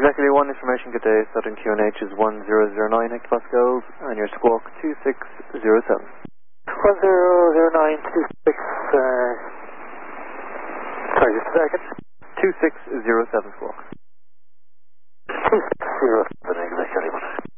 Executive 1, information, good day. Southern QNH is 1009 hectopascals, and your squawk 2607. 100926, sorry, just a second. 2607 squawk. 2607, Executive 1.